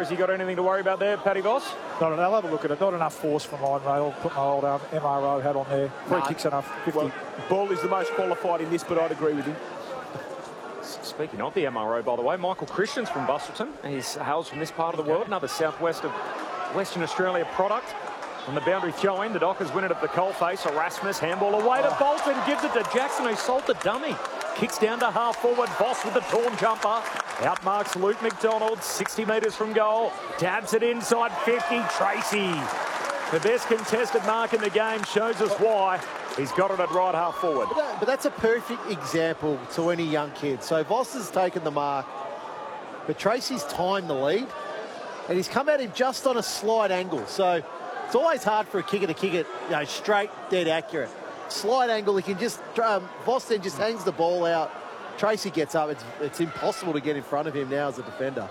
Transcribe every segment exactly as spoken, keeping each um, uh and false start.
Has he got anything to worry about there, Paddy Voss? Not, I'll have a look at it. Not enough force from line rail. Put my old um, M R O hat on there. Free no. kicks enough. fifty. Well, Ball is the most qualified in this, but I'd agree with him. Speaking of the M R O, by the way, Michael Christians from Busselton. He's hails from this part of the world, another southwest of Western Australia product. On the boundary throw-in, the Dockers win it at the coalface. Erasmus, handball away to Bolton, gives it to Jackson, who sold the dummy. Kicks down to half forward, Voss with the torn jumper. Outmarks Luke McDonald, sixty metres from goal. Dabs it inside fifty, Tracy. The best contested mark in the game, shows us why. He's got it at right half forward. But, that, but that's a perfect example to any young kid. So Voss has taken the mark, but Tracy's timed the lead, and he's come at him just on a slight angle. So it's always hard for a kicker to kick it, you know, straight, dead accurate. Slight angle, he can just, um, Voss then just hangs the ball out. Tracy gets up. It's, it's impossible to get in front of him now as a defender.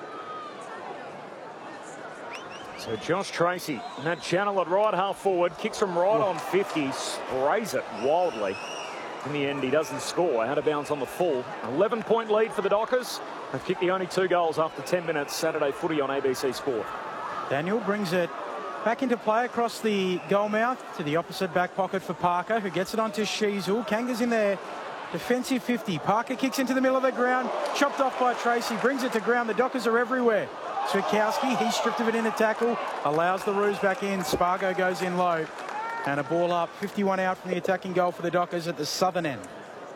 So Josh Tracy in that channel at right half forward, kicks from right on fifty, sprays it wildly. In the end, he doesn't score. Out of bounds on the full. eleven point lead for the Dockers. They've kicked the only two goals after ten minutes. Saturday footy on A B C Sport. Daniel brings it back into play across the goal mouth to the opposite back pocket for Parker, who gets it onto Sheasel. Kanga's in there. Defensive fifty. Parker kicks into the middle of the ground. Chopped off by Tracy. Brings it to ground. The Dockers are everywhere. Switkowski, he stripped of it in a tackle. Allows the Roos back in. Spargo goes in low. And a ball up. fifty-one out from the attacking goal for the Dockers at the southern end.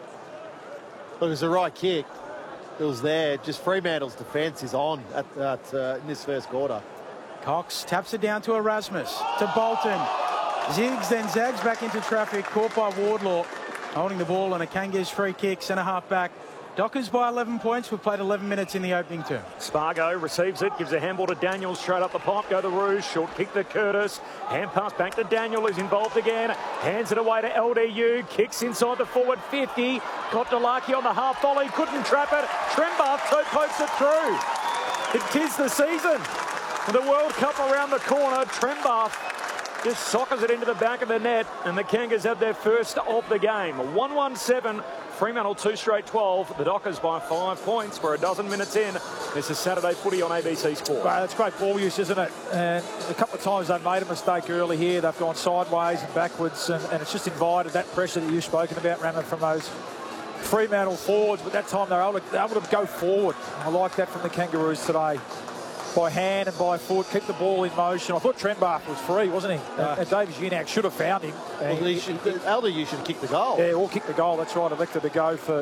Look, it was the right kick. It was there. Just Fremantle's defence is on at, at, uh, in this first quarter. Cox taps it down to Erasmus. To Bolton. Ziggs, then zags back into traffic. Caught by Wardlaw. Holding the ball and a Kangas free kick. Centre half back. Dockers by eleven points. We've played eleven minutes in the opening term. Spargo receives it, gives a handball to Daniels, straight up the pipe, go the Rouge, short kick to Curtis. Hand pass back to Daniel, who's involved again. Hands it away to L D U, kicks inside the forward fifty. Got Delaki on the half volley, couldn't trap it. Trembath toe pokes it through. It is the season. The World Cup around the corner. Trembath just sockers it into the back of the net, and the Kangas have their first of the game. one one seven. Fremantle two straight twelve. The Dockers by five points. We're a dozen minutes in. This is Saturday footy on A B C Sport. Well, that's great ball use, isn't it? And a couple of times they've made a mistake early here. They've gone sideways and backwards, and, and it's just invited that pressure that you've spoken about, Raymond, from those Fremantle forwards. But that time they're able to, they're able to go forward. I like that from the Kangaroos today. By hand and by foot, keep the ball in motion. I thought Trembath was free, wasn't he? Uh, and Davis Unac should have found him. Well, he should, L D U should have kicked the goal. Yeah, or kicked the goal. That's right. Elected to go for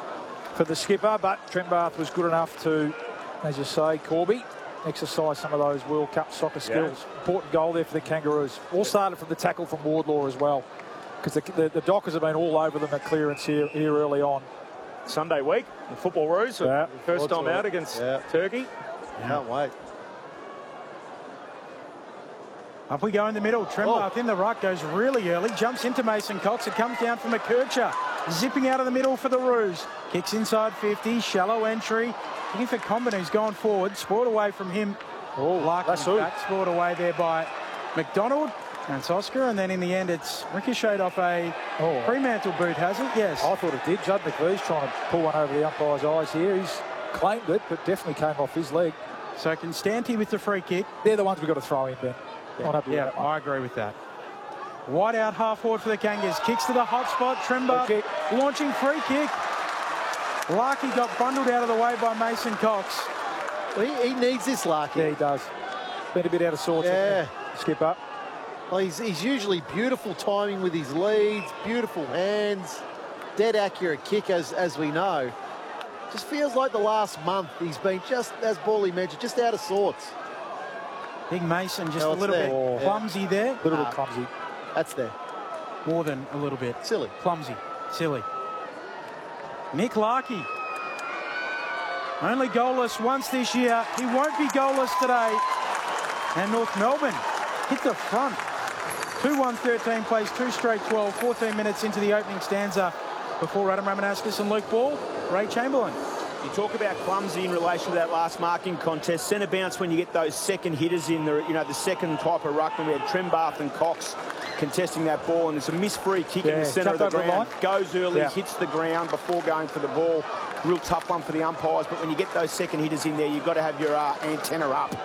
for the skipper, but Trembath was good enough to, as you say, Corby, exercise some of those World Cup soccer skills. Yeah. Important goal there for the Kangaroos. All started from the tackle from Wardlaw as well, because the, the, the Dockers have been all over them at clearance here, here early on. Sunday week, the Football Roos, yeah. first time out against yeah. Turkey. Can't wait. Up we go in the middle. Trembath oh. in the ruck, goes really early, jumps into Mason Cox. It comes down from McKercher, zipping out of the middle for the Roos. Kicks inside fifty, shallow entry. Looking for Comben, who's gone forward. Spoiled away from him. Oh, Larkin's back, spoiled away there by McDonald. That's Oscar, and then in the end it's ricocheted off a oh. Fremantle boot, has it? Yes. I thought it did. Judd McVee's trying to pull one over the umpire's eyes here. He's claimed it, but definitely came off his leg. So Constanti with the free kick. They're the ones we've got to throw in, Ben. Yeah, yeah I agree with that. Wide out half forward for the Kangas. Kicks to the hot spot. Trembath launching free kick. Larky got bundled out of the way by Mason Cox. Well, he, he needs this, Larky. Yeah, he does. Been a bit out of sorts. Yeah. Skip up. Well, he's, he's usually beautiful timing with his leads, beautiful hands, dead accurate kick, as, as we know. Just feels like the last month he's been just, as Bally mentioned, just out of sorts. Big Mason just no, a little there. bit Oh. clumsy yeah. there. A little uh, bit clumsy. That's there. More than a little bit. Silly. Clumsy. Silly. Nick Larky. Only goalless once this year. He won't be goalless today. And North Melbourne hit the front. two one thirteen plays two straight twelve. fourteen minutes into the opening stanza before Adam Ramanauskas and Luke Ball. Ray Chamberlain. You talk about clumsy in relation to that last marking contest. Centre bounce when you get those second hitters in the, you know, the second type of ruckman. We had Trembath and Cox contesting that ball, and it's a missed free kick yeah, in the centre of the ground. The Goes early, yeah. hits the ground before going for the ball. Real tough one for the umpires, but when you get those second hitters in there, you've got to have your uh, antenna up.